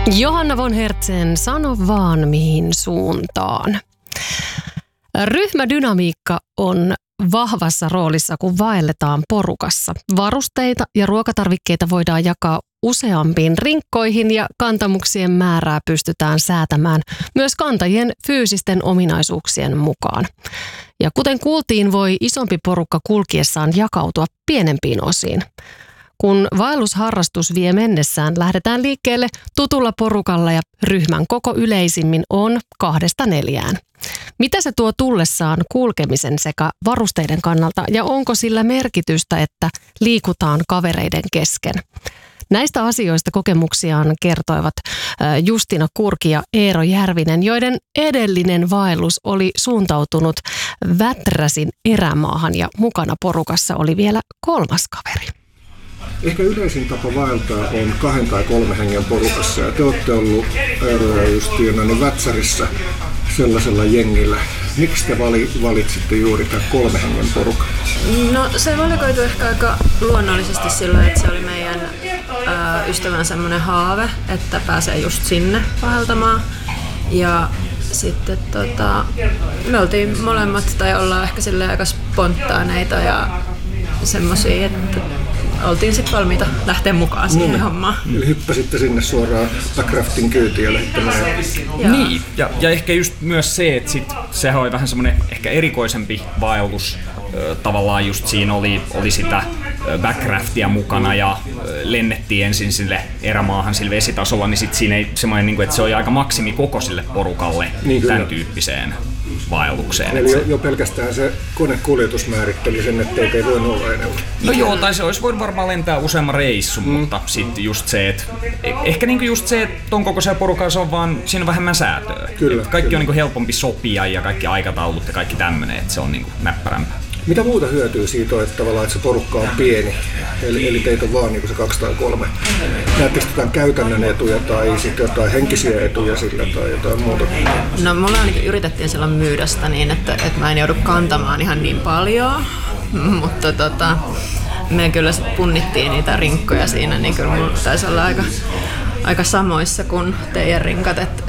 Johanna von Hertzen, sano vaan mihin suuntaan. Ryhmädynamiikka on vahvassa roolissa, kun vaelletaan porukassa. Varusteita ja ruokatarvikkeita voidaan jakaa useampiin rinkkoihin ja kantamuksien määrää pystytään säätämään myös kantajien fyysisten ominaisuuksien mukaan. Ja kuten kuultiin, voi isompi porukka kulkiessaan jakautua pienempiin osiin. Kun vaellusharrastus vie mennessään, lähdetään liikkeelle tutulla porukalla ja ryhmän koko yleisimmin on 2-4. Mitä se tuo tullessaan kulkemisen sekä varusteiden kannalta ja onko sillä merkitystä, että liikutaan kavereiden kesken? Näistä asioista kokemuksiaan kertoivat Justina Kurki ja Eero Järvinen, joiden edellinen vaellus oli suuntautunut Väträsin erämaahan ja mukana porukassa oli vielä 3. kaveri. Ehkä yleisin tapa vaeltaa on 2 tai 3 hengen porukassa ja te olette ollut Eero ja Justina niin Vätsärissä sellaisella jengillä. Miksi te valitsitte juuri tämän 3 hengen porukan? No se valikoitu ehkä aika luonnollisesti silloin, että se oli meidän ystävän semmoinen haave, että pääsee just sinne vaeltamaan. Ja sitten me oltiin molemmat tai ollaan ehkä silleen aika spontaaneita ja semmosia, että oltiin sitten valmiita lähteä mukaan siihen hommaan. Eli hyppäsitte sinne suoraan backraftin kyytiin ja lähditte menemään. Niin, ja ehkä just myös se, että sehän oli vähän semmoinen ehkä erikoisempi vaellus. Tavallaan just siinä oli sitä backraftia mukana ja lennettiin ensin sille erämaahan sille vesitasolla, niin sitten siinä ei semmoinen, että se oli aika maksimi koko sille porukalle tämän tyyppiseen vaellukseen. Eli jo pelkästään se konekuljetus määritteli sen, ettei ei voinut olla enemmän. No joo, tai se olisi voinut varmaan lentää useamman reissun, mutta sitten just se, että ehkä niinku just se, että ton kokoisella porukalla on vaan, siinä on vähemmän säätöä. Kyllä, kaikki on niinku helpompi sopia ja kaikki aikataulut ja kaikki tämmöinen, että se on niinku näppärämpää. Mitä muuta hyötyy siitä on, että tavallaan että se porukka on pieni, eli teitä on vaan niin se 2 tai 3. Näettekö jotain käytännön etuja tai sitten jotain henkisiä etuja sillä tai jotain muuta? No mulla ainakin yritettiin silloin myydä sitä niin, että mä en joudu kantamaan ihan niin paljon, mutta me kyllä sit punnittiin niitä rinkkoja siinä, niin kyllä mulla taisi olla aika samoissa kuin teidän rinkat, että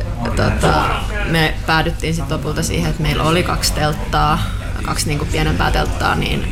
me päädyttiin sitten lopulta siihen, että meillä oli 2 telttaa, 2 niinku pienempää telttaa,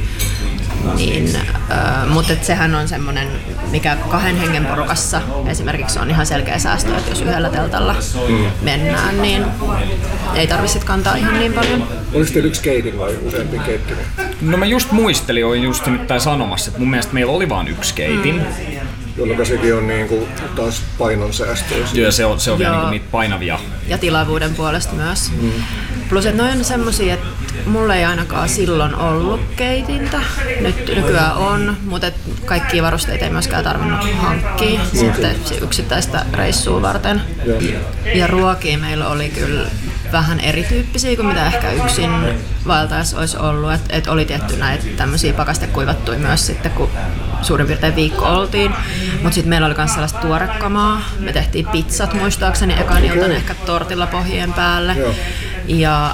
mutta sehän on semmoinen, mikä 2 hengen porukassa esimerkiksi on ihan selkeä säästö, että jos yhdellä teltalla mennään, niin ei tarvitse kantaa ihan niin paljon. Oliko teillä 1 keitin vai useampi keittinen? No mä just muistelin, olin just nyt sanomassa, että mun mielestä meillä oli vaan 1 keitin. Jolloin sekin on niinku taas painonsäästöä. Joo, se on vielä niinku niitä painavia. Ja tilavuuden puolesta myös. Plus, että noi on semmosia, että mulla ei ainakaan silloin ollut keitintä. Nykyään on, mutta kaikkia varusteita ei myöskään tarvinnut hankkia sitten yksittäistä reissua varten. Ja ruokia meillä oli kyllä vähän erityyppisiä kuin mitä ehkä yksin vaeltaessa olisi ollut. Et oli tietty näitä tämmöisiä pakastekuivattuja myös sitten, kun suurin piirtein viikko oltiin. Mutta sitten meillä oli myös sellaista tuorekamaa. Me tehtiin pizzat muistaakseni ekan iltana ehkä tortilla pohjien päälle. Ja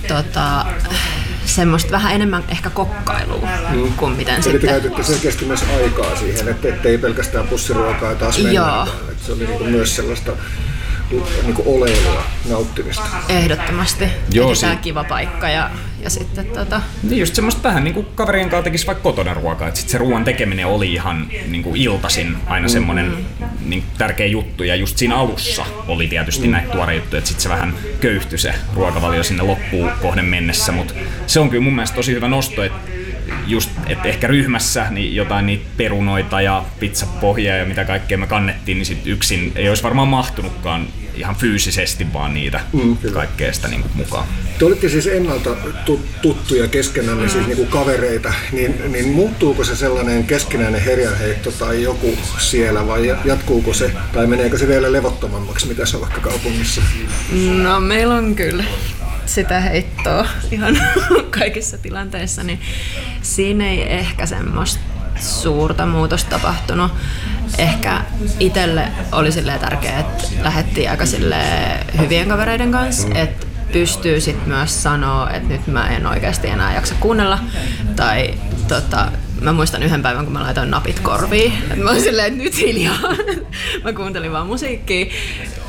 semmoista vähän enemmän ehkä kokkailua kuin miten eli sitten. Eli te käytitte selkeästi myös aikaa siihen, ettei pelkästään pussiruokaa taas mennä. Se oli niinku myös sellaista niinku oleilua, nauttimista. Ehdottomasti. Etsitään kiva paikka ja sitten Niin just semmoista vähän niinku kaverien kanssa tekisi vaikka kotona ruokaa, että sit se ruoan tekeminen oli ihan niinku iltaisin aina semmoinen niinku tärkeä juttu ja just siinä alussa oli tietysti näitä tuoreita juttuja, että sit se vähän köyhtyi se ruokavalio sinne loppuun kohden mennessä, mutta se on kyllä mun mielestä tosi hyvä nosto, että just, että ehkä ryhmässä niin jotain niitä perunoita ja pizzapohjia ja mitä kaikkea me kannettiin, niin sit yksin ei olisi varmaan mahtunutkaan ihan fyysisesti vaan niitä kaikkea sitä niin mukaan. Te olitte siis ennalta tuttuja keskenään, siis niin kuin kavereita, niin muuttuuko se sellainen keskinäinen herjanheitto tai joku siellä vai jatkuuko se tai meneekö se vielä levottomammaksi, mitä se on vaikka kaupungissa? No meillä on kyllä sitä heittoa ihan kaikissa tilanteissa, niin siinä ei ehkä semmoista suurta muutosta tapahtunut. Ehkä itselle oli tärkeää, että lähdettiin aika hyvien kavereiden kanssa, että pystyy sit myös sanoa, että nyt mä en oikeasti enää jaksa kuunnella. Tai mä muistan yhden päivän, kun mä laitoin napit korviin. Mä olin silleen, että nyt hiljaa. Mä kuuntelin vaan musiikkia.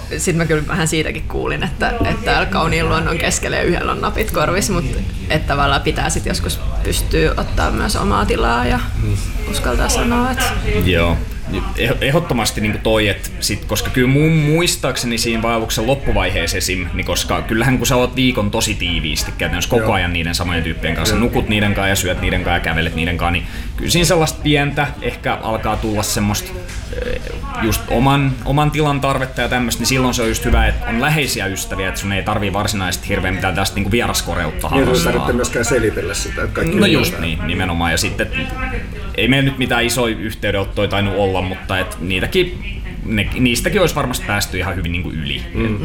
sitten mä kyllä vähän siitäkin kuulin, että täällä kauniin luonnon keskellä yhdellä on napit korvissa, mutta että tavallaan pitää sitten joskus pystyä ottaa myös omaa tilaa ja uskaltaa sanoa, että... Joo. Ehdottomasti niin toi, että koska kyllä muistaakseni siinä vaelluksen loppuvaiheessa esim, niin koska kyllähän kun sä oot viikon tosi tiiviisti käytännössä koko ajan niiden samojen tyyppien kanssa, nukut niiden kanssa ja syöt niiden kanssa ja kävelet niiden kanssa, niin kyllä siinä sellaista pientä ehkä alkaa tulla semmoista just oman tilan tarvetta ja tämmöistä, niin silloin se on just hyvä, että on läheisiä ystäviä, että sun ei tarvii varsinaisesti hirveän mitään tästä niin kuin vieraskoreutta harrastaa. Niin, tarvitse myöskään selitellä sitä, että kaikki... No just niin, nimenomaan. Ja sitten ei meillä nyt mitään isoja yhteydenottoja tainnut olla, mutta et niistäkin olisi varmasti päästy ihan hyvin niin kuin yli.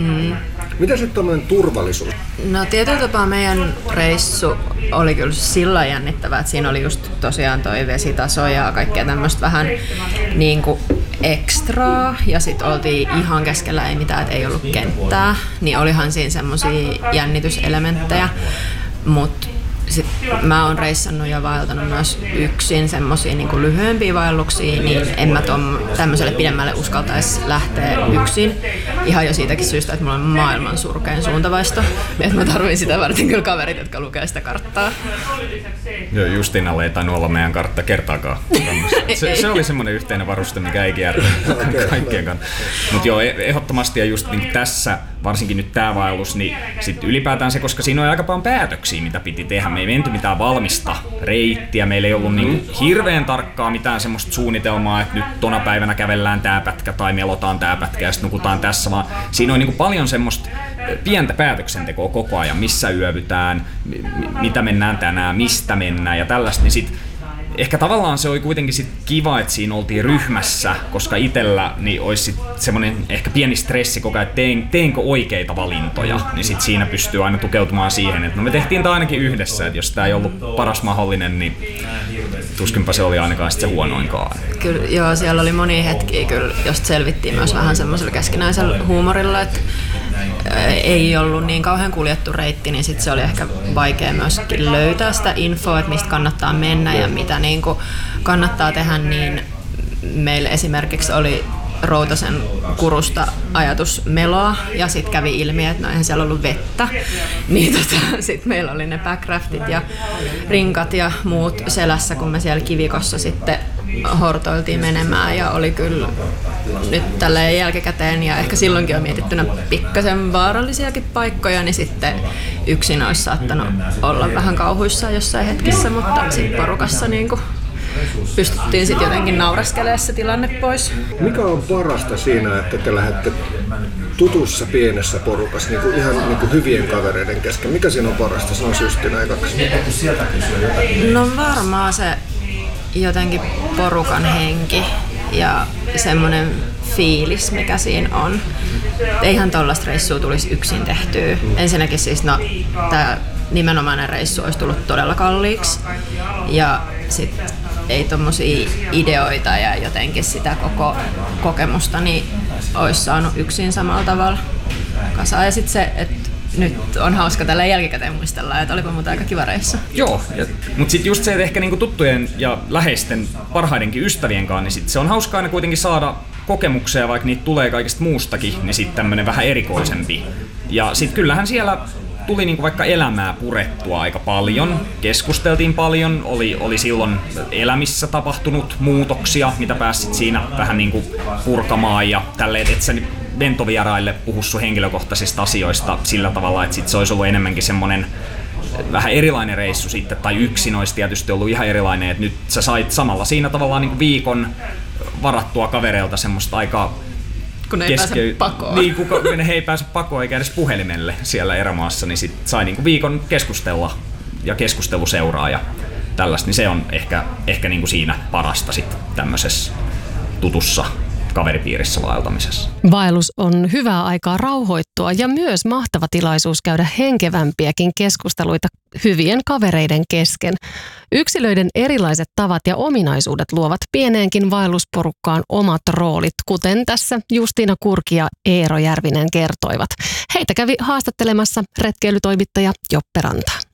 Mitä sitten tommoinen turvallisuus? No tietyllä tapaa meidän reissu oli kyllä sillä jännittävää, että siinä oli just tosiaan toi vesitaso ja kaikkea tämmöistä vähän niin kuin ekstraa ja sitten oltiin ihan keskellä ei mitään, että ei ollut kenttää, niin olihan siinä semmosia jännityselementtejä, mutta sitten mä oon reissannut ja vaeltanut myös yksin semmosia niin kuin lyhyempiä vaelluksia, niin en mä tämmöiselle pidemmälle uskaltaisi lähteä yksin. Ihan jo siitäkin syystä, että mulla on maailman surkein suuntavaisto. Että mä tarvin sitä varten kyllä kaverit, jotka lukee sitä karttaa. Joo, Justinalle ei tainnut olla meidän kartta kertaakaan. Se oli semmoinen yhteinen varuste, mikä ei kierrä kaikkien kanssa. Mutta joo, ehdottomasti ja just niin tässä, varsinkin nyt tää vaellus, niin sit ylipäätään se, koska siinä on aika paljon päätöksiä, mitä piti tehdä. Me ei menty mitään valmista reittiä, meillä ei ollut niin hirveän tarkkaa mitään semmoista suunnitelmaa, että nyt tona päivänä kävellään tää pätkä tai melotaan tää pätkä ja sitten nukutaan tässä, vaan siinä on niin paljon semmoista pientä päätöksentekoa koko ajan, missä yövytään, mitä mennään tänään, mistä mennään ja tällaista, niin sit ehkä tavallaan se oli kuitenkin sit kiva, että siinä oltiin ryhmässä, koska itsellä niin olisi sit semmoinen ehkä pieni stressi koko ajan, että teenkö oikeita valintoja, niin sit siinä pystyy aina tukeutumaan siihen, että no me tehtiin tämä ainakin yhdessä, että jos tämä ei ollut paras mahdollinen, niin tuskinpa se oli ainakaan sit se huonoinkaan. Kyllä, joo, siellä oli monia hetkiä kyllä, josta selvittiin myös vähän semmoisella keskinäisellä huumorilla, että ei ollut niin kauhean kuljettu reitti, niin sit se oli ehkä vaikea myöskin löytää sitä infoa, että mistä kannattaa mennä ja mitä niin kuin kannattaa tehdä, niin meillä esimerkiksi oli Routasen kurusta ajatus meloa ja sitten kävi ilmi, että no eihän siellä ollut vettä, niin sitten meillä oli ne backraftit ja rinkat ja muut selässä, kun me siellä kivikossa sitten hortoiltiin menemään ja oli kyllä nyt tälleen jälkikäteen ja ehkä silloinkin on mietittynä pikkasen vaarallisiakin paikkoja, niin sitten yksin olisi saattanut olla vähän kauhuissaan jossain hetkissä, mutta sitten porukassa niin kuin pystyttiin sitten jotenkin nauraskelemaan se tilanne pois. Mikä on parasta siinä, että te lähdette tutussa pienessä porukassa, niin kuin ihan niin kuin hyvien kavereiden kesken? Mikä siinä on parasta? Se on Justina ekaksi. No varmaan se jotenkin porukan henki ja semmoinen fiilis, mikä siinä on. Eihän tollaista reissua tulisi yksin tehtyä. Ensinnäkin siis tämä nimenomainen reissu olisi tullut todella kalliiksi ja sitten ei tommosia ideoita ja jotenkin sitä koko kokemusta niin olisi saanut yksin samalla tavalla kasaan. Ja sitten se, että nyt on hauska tällä jälkikäteen muistella, että olipa muuta aika kiva reissu. Joo, mutta sitten just se, että ehkä niinku tuttujen ja läheisten parhaidenkin ystävien kanssa, niin sit se on hauskaa aina kuitenkin saada kokemuksia, vaikka niitä tulee kaikesta muustakin, niin sitten tämmöinen vähän erikoisempi. Ja sitten kyllähän siellä tuli niinku vaikka elämää purettua aika paljon, keskusteltiin paljon, oli silloin elämissä tapahtunut muutoksia, mitä pääsit siinä vähän niinku purkamaan ja tälleen, että sä ventovieraille puhu sun henkilökohtaisista asioista sillä tavalla, että sit se olisi ollut enemmänkin semmonen vähän erilainen reissu sitten, tai yksin olisi tietysti ollut ihan erilainen, että nyt sä sait samalla siinä tavallaan niinku viikon varattua kavereilta semmoista aika kun ei pääse pakoon. Niin, kun he ei pääse pakoon eikä edes puhelimelle siellä erämaassa, niin sit sai niinku viikon keskustella ja keskustelu seuraa ja tällaista, niin se on ehkä niinku siinä parasta sit tämmöisessä tutussa kaveripiirissä vaeltamisessa. Vaellus on hyvää aikaa rauhoittua ja myös mahtava tilaisuus käydä henkevämpiäkin keskusteluita hyvien kavereiden kesken. Yksilöiden erilaiset tavat ja ominaisuudet luovat pieneenkin vaellusporukkaan omat roolit, kuten tässä Justina Kurki ja Eero Järvinen kertoivat. Heitä kävi haastattelemassa retkeilytoimittaja Joppe Ranta.